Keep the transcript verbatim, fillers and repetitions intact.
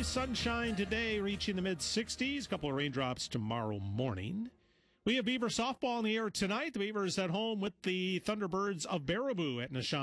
sunshine today, reaching the mid-sixties. A couple of raindrops tomorrow morning. We have Beaver softball in the air tonight. The Beavers at home with the Thunderbirds of Baraboo at Nishan.